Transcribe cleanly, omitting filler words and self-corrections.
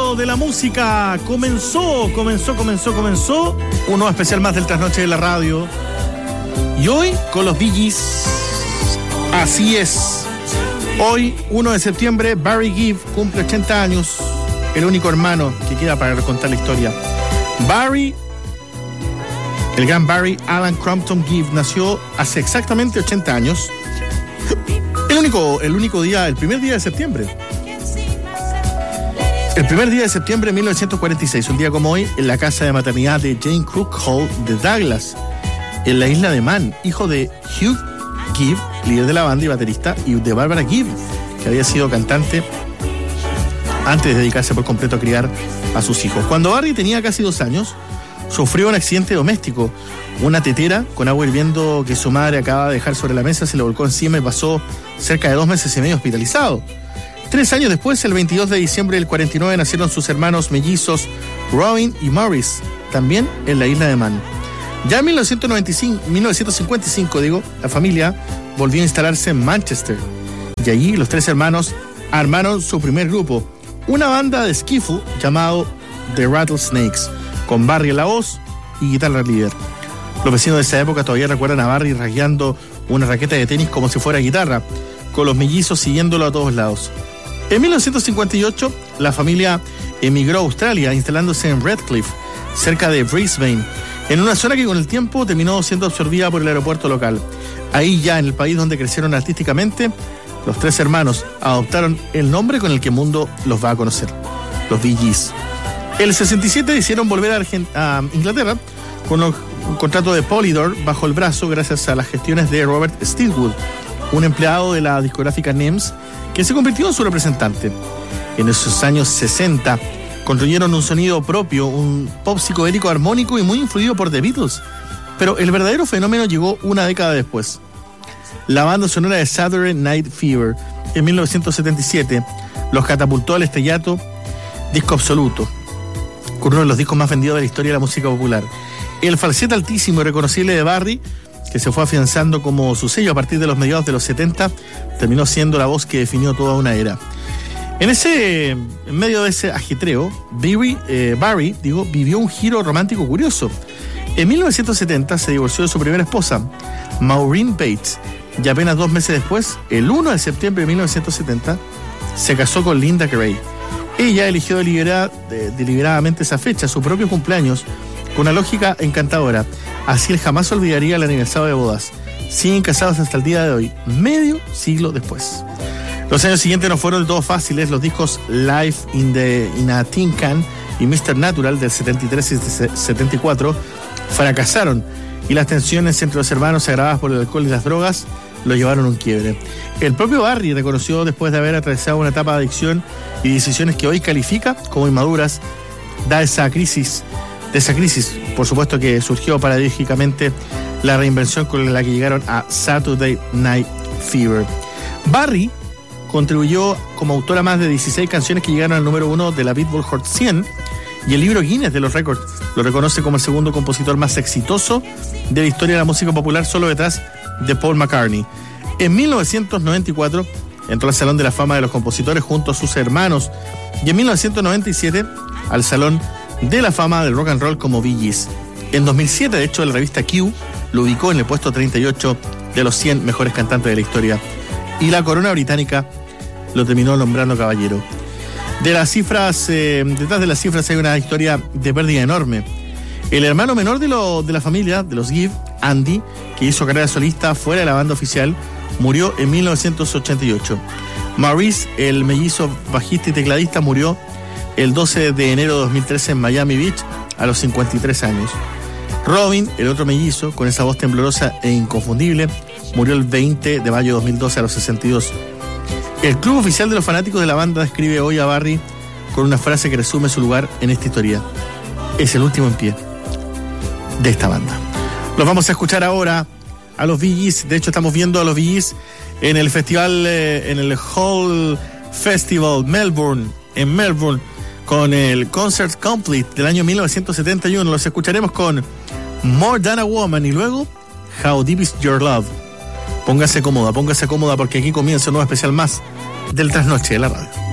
mundo de la música. Comenzó un nuevo especial más del Trasnoche de la Radio. Y hoy con los Bee Gees. Así es. Hoy, 1 de septiembre, Barry Gibb cumple 80 años. El único hermano que queda para contar la historia. Barry, el gran Barry Alan Crampton Gibb, nació hace exactamente 80 años. El primer día de septiembre. El primer día de septiembre de 1946, un día como hoy, en la casa de maternidad de Jane Crook Hall de Douglas, en la isla de Man, hijo de Hugh Gibb, líder de la banda y baterista, y de Barbara Gibb, que había sido cantante antes de dedicarse por completo a criar a sus hijos. Cuando Barry tenía casi 2 años, sufrió un accidente doméstico. Una tetera con agua hirviendo que su madre acaba de dejar sobre la mesa se le volcó encima y pasó cerca de 2 meses y medio hospitalizado. 3 años después, el 22 de diciembre del 49, nacieron sus hermanos mellizos Robin y Maurice, también en la isla de Man. Ya en 1955, la familia volvió a instalarse en Manchester, y allí los 3 hermanos armaron su primer grupo, una banda de skiffle llamado The Rattlesnakes, con Barry en la voz y guitarra líder. Los vecinos de esa época todavía recuerdan a Barry rasgueando una raqueta de tenis como si fuera guitarra, con los mellizos siguiéndolo a todos lados. En 1958, la familia emigró a Australia, instalándose en Redcliffe, cerca de Brisbane, en una zona que con el tiempo terminó siendo absorbida por el aeropuerto local. Ahí ya, en el país donde crecieron artísticamente, los 3 hermanos adoptaron el nombre con el que el mundo los va a conocer, los Bee Gees. El 67 decidieron volver a Inglaterra con un contrato de Polydor bajo el brazo gracias a las gestiones de Robert Stilwood, un empleado de la discográfica NEMS, que se convirtió en su representante. En esos años 60 construyeron un sonido propio, un pop psicodélico armónico y muy influido por The Beatles. Pero el verdadero fenómeno llegó una década después. La banda sonora de Saturday Night Fever, en 1977, los catapultó al estrellato, disco absoluto, con uno de los discos más vendidos de la historia de la música popular. El falsete altísimo y reconocible de Barry, que se fue afianzando como su sello a partir de los mediados de los 70, terminó siendo la voz que definió toda una era. En medio de ese ajetreo, Barry vivió un giro romántico curioso. En 1970 se divorció de su primera esposa, Maureen Bates, y apenas 2 meses después, el 1 de septiembre de 1970, se casó con Linda Gray. Ella eligió deliberadamente esa fecha, su propio cumpleaños, con una lógica encantadora. Así él jamás olvidaría el aniversario de bodas. Siguen casados hasta el día de hoy, medio siglo después. Los años siguientes no fueron de todo fáciles. Los discos Life in a Tin Can y Mr. Natural del 73 y 74 fracasaron, y las tensiones entre los hermanos, agravadas por el alcohol y las drogas, lo llevaron a un quiebre. El propio Barry reconoció, después de haber atravesado una etapa de adicción y decisiones que hoy califica como inmaduras, de esa crisis, por supuesto que surgió paradójicamente la reinvención con la que llegaron a Saturday Night Fever. Barry contribuyó como autora a más de 16 canciones que llegaron al número 1 de la Billboard Hot 100, y el libro Guinness de los récords lo reconoce como el segundo compositor más exitoso de la historia de la música popular, solo detrás de Paul McCartney. En 1994 entró al Salón de la Fama de los Compositores junto a sus hermanos, y en 1997 al Salón de la Fama del Rock and Roll como Bee Gees. En 2007, de hecho, la revista Q lo ubicó en el puesto 38 de los 100 mejores cantantes de la historia, y la corona británica lo terminó nombrando caballero. Detrás de las cifras hay una historia de pérdida enorme. El hermano menor de la familia, de los Gibb, Andy, que hizo carrera solista fuera de la banda oficial, murió en 1988. Maurice, el mellizo bajista y tecladista, murió el 12 de enero de 2013 en Miami Beach a los 53 años. Robin, el otro mellizo, con esa voz temblorosa e inconfundible, murió el 20 de mayo de 2012 a los 62. El club oficial de los fanáticos de la banda describe hoy a Barry con una frase que resume su lugar en esta historia: es el último en pie de esta banda. Los vamos a escuchar ahora a los Bee Gees. De hecho, estamos viendo a los Bee Gees en el festival, en el Hall Festival en Melbourne, con el Concert Complete del año 1971. Los escucharemos con More Than a Woman y luego How Deep Is Your Love. Póngase cómoda porque aquí comienza un nuevo especial más del Trasnoche de la Radio.